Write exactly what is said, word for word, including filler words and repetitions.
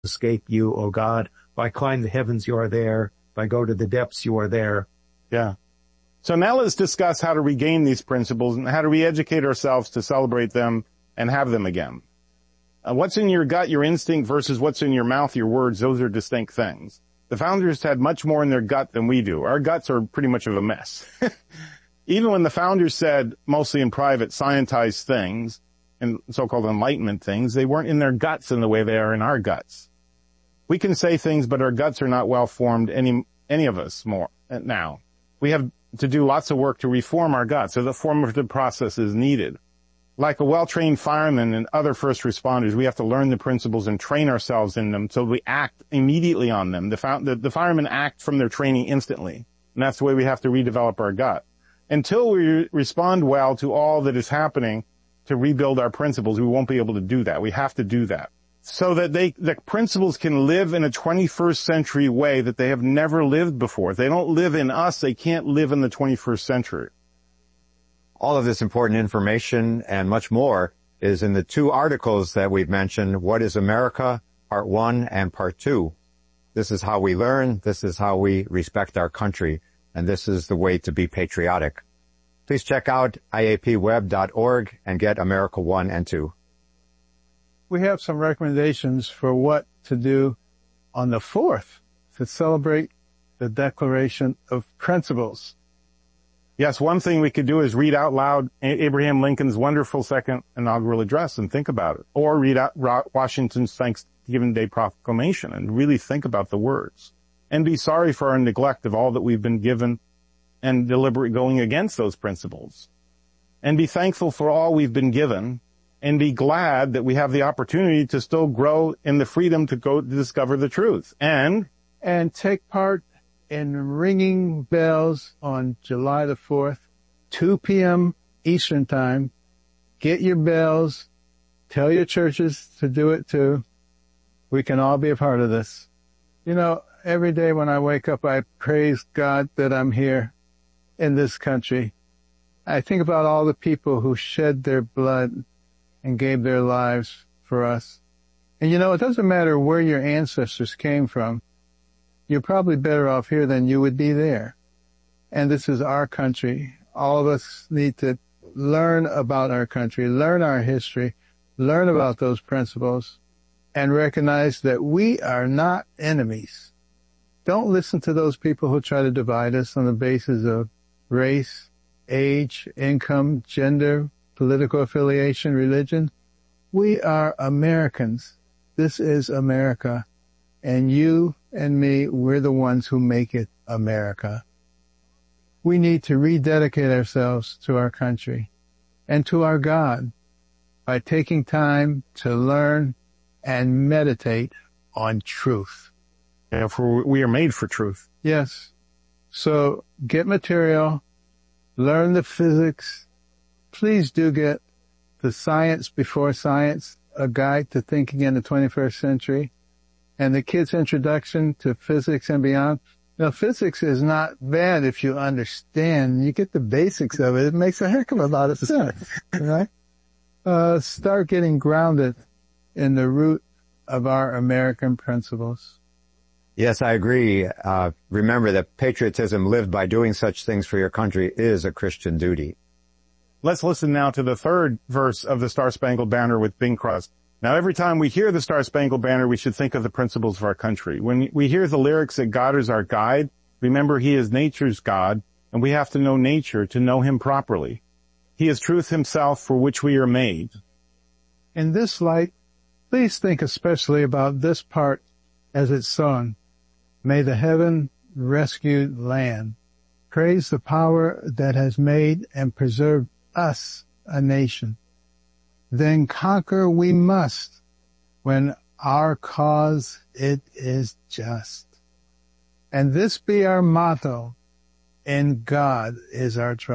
escape you, O God. If I climb the heavens, you are there. If I go to the depths, you are there. Yeah. So now let's discuss how to regain these principles and how to re-educate ourselves to celebrate them and have them again. Uh, what's in your gut, your instinct, versus what's in your mouth, your words, those are distinct things. The founders had much more in their gut than we do. Our guts are pretty much of a mess. Even when the founders said, mostly in private, scientized things and so-called enlightenment things, they weren't in their guts in the way they are in our guts. We can say things, but our guts are not well formed, any any of us more now. We have to do lots of work to reform our guts, so the formative process is needed. Like a well-trained fireman and other first responders, we have to learn the principles and train ourselves in them so we act immediately on them. The, the, the firemen act from their training instantly, and that's the way we have to redevelop our gut. Until we re- respond well to all that is happening to rebuild our principles, we won't be able to do that. We have to do that so that they, the principles can live in a twenty-first century way that they have never lived before. If they don't live in us, they can't live in the twenty-first century. All of this important information and much more is in the two articles that we've mentioned, What is America, Part one and Part two. This is how we learn, this is how we respect our country, and this is the way to be patriotic. Please check out I A P web dot org and get America one and two. We have some recommendations for what to do on the fourth to celebrate the Declaration of Principles. Yes, one thing we could do is read out loud Abraham Lincoln's wonderful second inaugural address and think about it. Or read out Washington's Thanksgiving Day Proclamation and really think about the words. And be sorry for our neglect of all that we've been given and deliberate going against those principles. And be thankful for all we've been given and be glad that we have the opportunity to still grow in the freedom to go to discover the truth. And, and take part in ringing bells on July the fourth, two p.m. Eastern Time. Get your bells. Tell your churches to do it too. We can all be a part of this. You know, every day when I wake up, I praise God that I'm here in this country. I think about all the people who shed their blood and gave their lives for us. And you know, it doesn't matter where your ancestors came from. You're probably better off here than you would be there. And this is our country. All of us need to learn about our country, learn our history, learn about those principles, and recognize that we are not enemies. Don't listen to those people who try to divide us on the basis of race, age, income, gender, political affiliation, religion. We are Americans. This is America. And you and me, we're the ones who make it America. We need to rededicate ourselves to our country and to our God by taking time to learn and meditate on truth. Yeah, for we are made for truth. Yes. So get material, learn the physics. Please do get the Science Before Science, a guide to thinking in the twenty-first century, and the Kids' Introduction to Physics and Beyond. Now, physics is not bad if you understand. You get the basics of it. It makes a heck of a lot of sense, right? Uh, start getting grounded in the root of our American principles. Yes, I agree. Uh, remember that patriotism lived by doing such things for your country is a Christian duty. Let's listen now to the third verse of the Star-Spangled Banner with Bing Crosby. Now, every time we hear the Star-Spangled Banner, we should think of the principles of our country. When we hear the lyrics that God is our guide, remember He is nature's God, and we have to know nature to know Him properly. He is truth Himself for which we are made. In this light, please think especially about this part as it's sung. May the heaven rescued land praise the power that has made and preserved us a nation. Then conquer we must when our cause it is just. And this be our motto, in God is our trust.